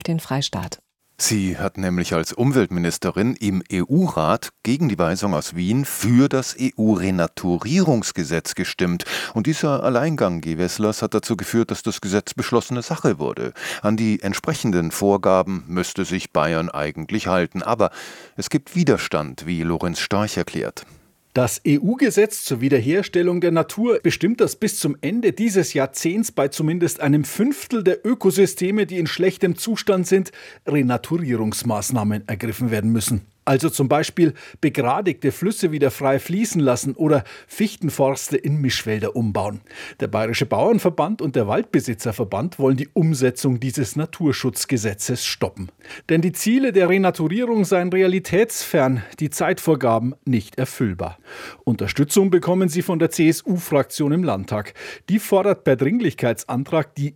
den Freistaat. Sie hat nämlich als Umweltministerin im EU-Rat gegen die Weisung aus Wien für das EU-Renaturierungsgesetz gestimmt. Und dieser Alleingang Gewesslers hat dazu geführt, dass das Gesetz beschlossene Sache wurde. An die entsprechenden Vorgaben müsste sich Bayern eigentlich halten. Aber es gibt Widerstand, wie Lorenz Storch erklärt. Das EU-Gesetz zur Wiederherstellung der Natur bestimmt, dass bis zum Ende dieses Jahrzehnts bei zumindest einem Fünftel der Ökosysteme, die in schlechtem Zustand sind, Renaturierungsmaßnahmen ergriffen werden müssen. Also zum Beispiel begradigte Flüsse wieder frei fließen lassen oder Fichtenforste in Mischwälder umbauen. Der Bayerische Bauernverband und der Waldbesitzerverband wollen die Umsetzung dieses Naturschutzgesetzes stoppen. Denn die Ziele der Renaturierung seien realitätsfern, die Zeitvorgaben nicht erfüllbar. Unterstützung bekommen sie von der CSU-Fraktion im Landtag. Die fordert per Dringlichkeitsantrag, die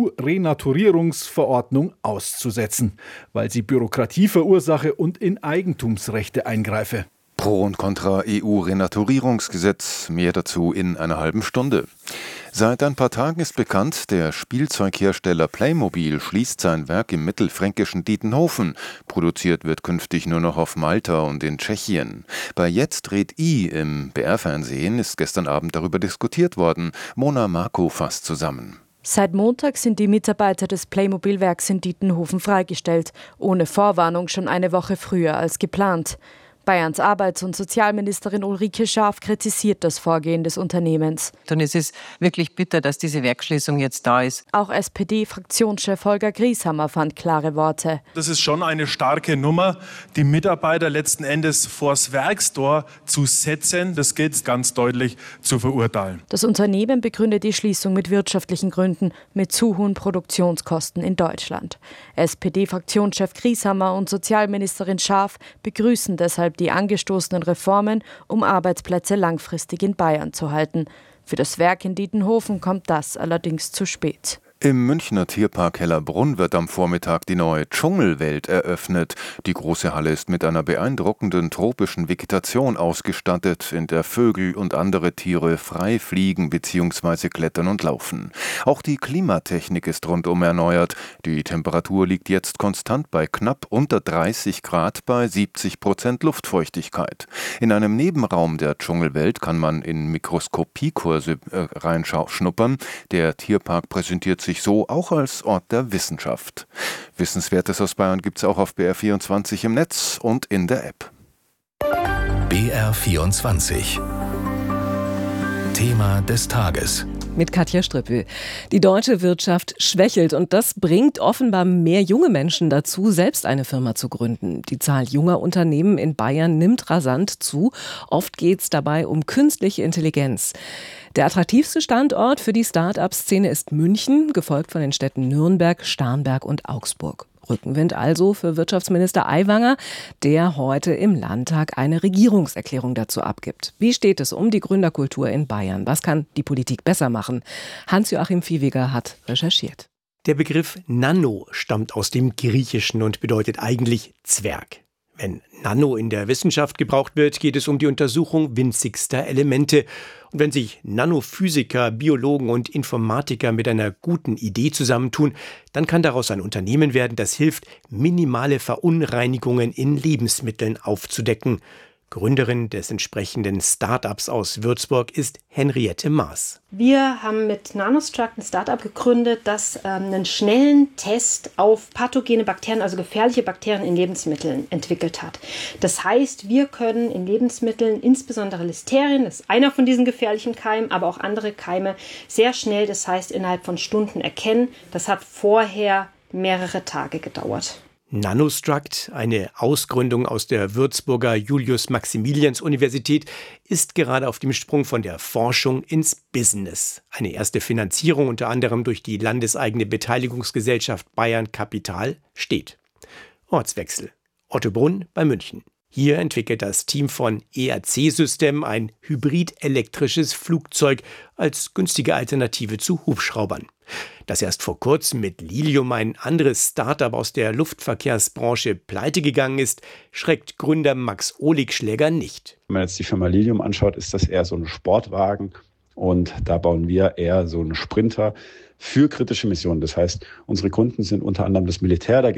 EU-Renaturierungsverordnung auszusetzen, weil sie Bürokratie verursache und in Eigentumsrechte eingreife. Pro und Contra EU-Renaturierungsgesetz, mehr dazu in einer halben Stunde. Seit ein paar Tagen ist bekannt, der Spielzeughersteller Playmobil schließt sein Werk im mittelfränkischen Dietenhofen. Produziert wird künftig nur noch auf Malta und in Tschechien. Bei Jetzt dreht I im BR-Fernsehen ist gestern Abend darüber diskutiert worden. Mona Marco fasst zusammen. Seit Montag sind die Mitarbeiter des Playmobil-Werks in Dietenhofen freigestellt, ohne Vorwarnung schon eine Woche früher als geplant. Bayerns Arbeits- und Sozialministerin Ulrike Schaaf kritisiert das Vorgehen des Unternehmens. Und es ist wirklich bitter, dass diese Werksschließung jetzt da ist. Auch SPD-Fraktionschef Holger Grieshammer fand klare Worte. Das ist schon eine starke Nummer, die Mitarbeiter letzten Endes vors Werkstor zu setzen. Das gilt ganz deutlich zu verurteilen. Das Unternehmen begründet die Schließung mit wirtschaftlichen Gründen, mit zu hohen Produktionskosten in Deutschland. SPD-Fraktionschef Grieshammer und Sozialministerin Schaaf begrüßen deshalb die angestoßenen Reformen, um Arbeitsplätze langfristig in Bayern zu halten. Für das Werk in Dietenhofen kommt das allerdings zu spät. Im Münchner Tierpark Hellerbrunn wird am Vormittag die neue Dschungelwelt eröffnet. Die große Halle ist mit einer beeindruckenden tropischen Vegetation ausgestattet, in der Vögel und andere Tiere frei fliegen bzw. klettern und laufen. Auch die Klimatechnik ist rundum erneuert. Die Temperatur liegt jetzt konstant bei knapp unter 30 Grad bei 70% Luftfeuchtigkeit. In einem Nebenraum der Dschungelwelt kann man in Mikroskopiekurse reinschnuppern. Der Tierpark präsentiert sich so auch als Ort der Wissenschaft. Wissenswertes aus Bayern gibt es auch auf BR24 im Netz und in der App. BR24 Thema des Tages. Mit Katja Strippel. Die deutsche Wirtschaft schwächelt und das bringt offenbar mehr junge Menschen dazu, selbst eine Firma zu gründen. Die Zahl junger Unternehmen in Bayern nimmt rasant zu. Oft geht es dabei um künstliche Intelligenz. Der attraktivste Standort für die Start-up-Szene ist München, gefolgt von den Städten Nürnberg, Starnberg und Augsburg. Rückenwind also für Wirtschaftsminister Aiwanger, der heute im Landtag eine Regierungserklärung dazu abgibt. Wie steht es um die Gründerkultur in Bayern? Was kann die Politik besser machen? Hans-Joachim Viehweger hat recherchiert. Der Begriff Nano stammt aus dem Griechischen und bedeutet eigentlich Zwerg. Wenn Nano in der Wissenschaft gebraucht wird, geht es um die Untersuchung winzigster Elemente. Und wenn sich Nanophysiker, Biologen und Informatiker mit einer guten Idee zusammentun, dann kann daraus ein Unternehmen werden, das hilft, minimale Verunreinigungen in Lebensmitteln aufzudecken. Gründerin des entsprechenden Start-ups aus Würzburg ist Henriette Maas. Wir haben mit Nanostruct ein Start-up gegründet, das einen schnellen Test auf pathogene Bakterien, also gefährliche Bakterien in Lebensmitteln entwickelt hat. Das heißt, wir können in Lebensmitteln, insbesondere Listerien, das ist einer von diesen gefährlichen Keimen, aber auch andere Keime, sehr schnell, das heißt innerhalb von Stunden erkennen. Das hat vorher mehrere Tage gedauert. Nanostruct, eine Ausgründung aus der Würzburger Julius-Maximilians-Universität, ist gerade auf dem Sprung von der Forschung ins Business. Eine erste Finanzierung unter anderem durch die landeseigene Beteiligungsgesellschaft Bayern Kapital steht. Ortswechsel. Ottobrunn bei München. Hier entwickelt das Team von ERC System ein hybrid-elektrisches Flugzeug als günstige Alternative zu Hubschraubern. Dass erst vor kurzem mit Lilium ein anderes Start-up aus der Luftverkehrsbranche pleite gegangen ist, schreckt Gründer Max Oligschläger nicht. Wenn man jetzt die Firma Lilium anschaut, ist das eher so ein Sportwagen- Und da bauen wir eher so einen Sprinter für kritische Missionen. Das heißt, unsere Kunden sind unter anderem das Militär. Da